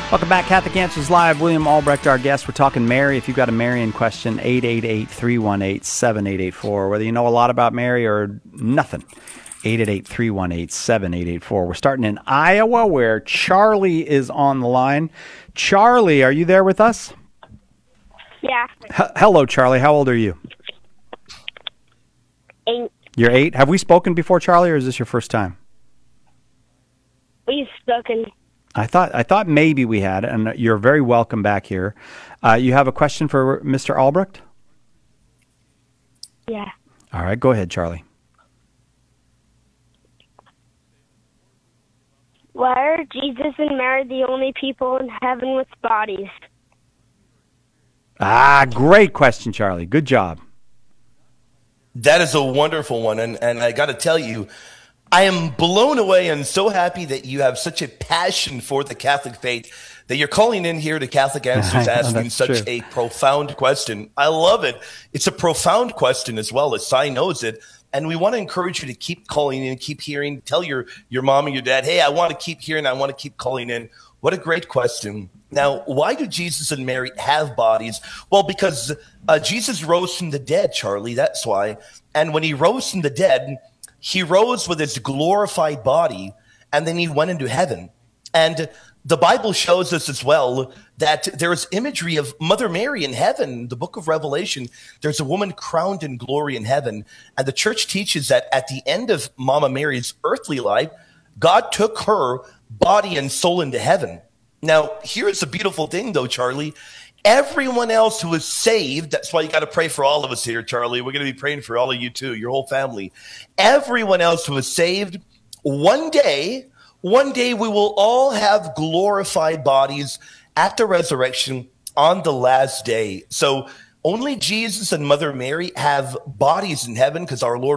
Welcome back, Catholic Answers Live. William Albrecht, our guest. We're talking Mary. If you've got a Marian question, 888-318-7884. Whether you know a lot about Mary or nothing, 888-318-7884. We're starting in Iowa, where Charlie is on the line. Charlie, are you there with us? Yeah. Hello, Charlie. How old are you? 8. You're 8. Have we spoken before, Charlie, or is this your first time? We've spoken. I thought maybe we had, and you're very welcome back here. You have a question for Mr. Albrecht? Yeah. All right, go ahead, Charlie. Why are Jesus and Mary the only people in heaven with bodies? Great question, Charlie. Good job. That is a wonderful one, and I got to tell you, I am blown away and so happy that you have such a passion for the Catholic faith that you're calling in here to Catholic Answers asking such a profound question. I love it. It's a profound question as well, as Sai knows it. And we want to encourage you to keep calling in, keep hearing, tell your mom and your dad, hey, I want to keep hearing, I want to keep calling in. What a great question. Now, why do Jesus and Mary have bodies? Well, because Jesus rose from the dead, Charlie, that's why. And when he rose from the dead, he rose with his glorified body, and then he went into heaven. And the Bible shows us as well that there is imagery of Mother Mary in heaven. The book of Revelation, there's a woman crowned in glory in heaven. And the church teaches that at the end of Mama Mary's earthly life, God took her body and soul into heaven. Now, here's the beautiful thing, though, Charlie. Everyone else who is saved, that's why you got to pray for all of us here, Charlie. We're going to be praying for all of you too, your whole family. Everyone else who is saved, one day we will all have glorified bodies at the resurrection on the last day. So only Jesus and Mother Mary have bodies in heaven because our Lord